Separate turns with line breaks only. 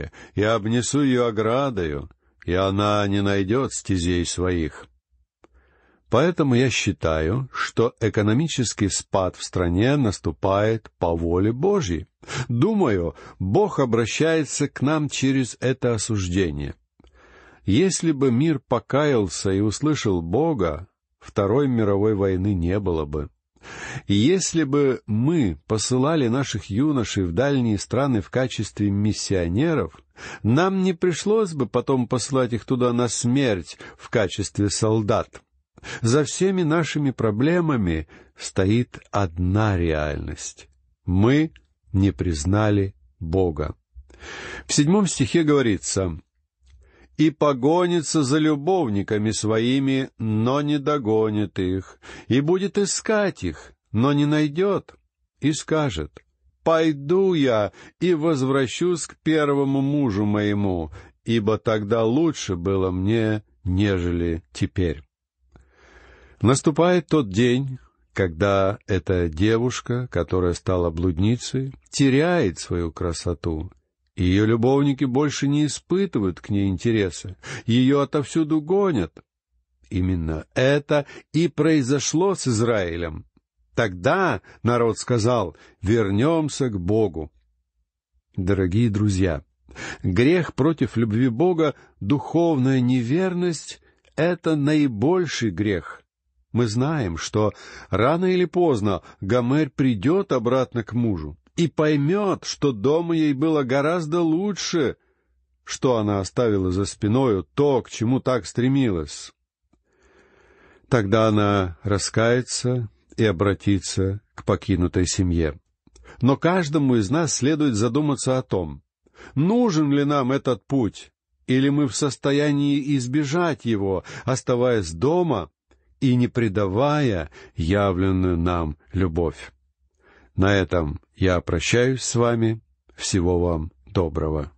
море и обнесу ее оградою, и она не найдет стезей своих». Поэтому я считаю, что экономический спад в стране наступает по воле Божьей. Думаю, Бог обращается к нам через это осуждение. Если бы мир покаялся и услышал Бога, Второй мировой войны не было бы. И если бы мы посылали наших юношей в дальние страны в качестве миссионеров, нам не пришлось бы потом посылать их туда на смерть в качестве солдат. За всеми нашими проблемами стоит одна реальность. Мы не признали Бога. В 7 стихе говорится: «И погонится за любовниками своими, но не догонит их, и будет искать их, но не найдет, и скажет: пойду я и возвращусь к первому мужу моему, ибо тогда лучше было мне, нежели теперь». Наступает тот день, когда эта девушка, которая стала блудницей, теряет свою красоту. Ее любовники больше не испытывают к ней интереса, ее отовсюду гонят. Именно это и произошло с Израилем. Тогда народ сказал: «Вернемся к Богу». Дорогие друзья, грех против любви Бога, духовная неверность — это наибольший грех. Мы знаем, что рано или поздно Гомер придет обратно к мужу и поймет, что дома ей было гораздо лучше, что она оставила за спиною то, к чему так стремилась. Тогда она раскается и обратится к покинутой семье. Но каждому из нас следует задуматься о том, нужен ли нам этот путь, или мы в состоянии избежать его, оставаясь дома и не предавая явленную нам любовь. На этом я прощаюсь с вами. Всего вам доброго.